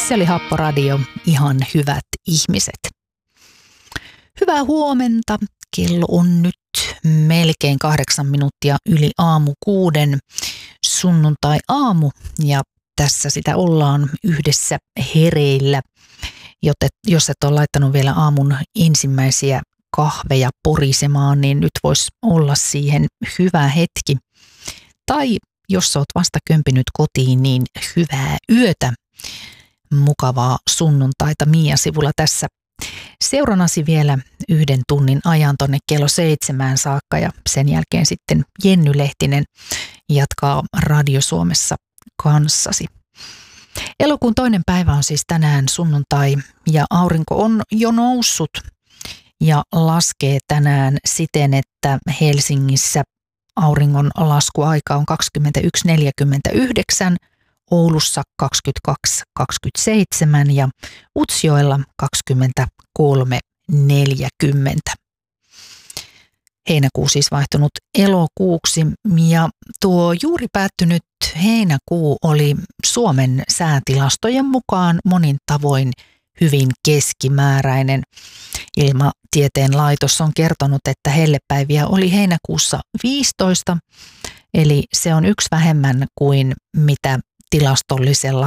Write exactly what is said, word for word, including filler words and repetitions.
Se oli Happoradio, ihan hyvät ihmiset. Hyvää huomenta. Kello on nyt melkein kahdeksan minuuttia yli aamu kuuden, sunnuntai-aamu, ja tässä sitä ollaan yhdessä hereillä. Joten jos et ole laittanut vielä aamun ensimmäisiä kahveja porisemaan, niin nyt voisi olla siihen hyvä hetki. Tai jos olet vasta kömpinyt kotiin, niin hyvää yötä. Mukavaa sunnuntaita Mia sivulla tässä seurannasi vielä yhden tunnin ajan tonne kello seitsemään saakka, ja sen jälkeen sitten Jenny Lehtinen jatkaa Radio Suomessa kanssasi. Elokuun toinen päivä on siis tänään sunnuntai, ja aurinko on jo noussut ja laskee tänään siten, että Helsingissä auringon laskuaika on kaksikymmentäyksi neljäkymmentäyhdeksän, Oulussa kaksikymmentäkaksi kaksikymmentäseitsemän ja Utsjoella kaksikymmentäkolme neljäkymmentä. Heinäkuu siis vaihtunut elokuuksi, ja tuo juuri päättynyt heinäkuu oli Suomen säätilastojen mukaan monin tavoin hyvin keskimääräinen. Ilmatieteen laitos on kertonut, että hellepäiviä oli heinäkuussa viisitoista, eli se on yksi vähemmän kuin mitä tilastollisella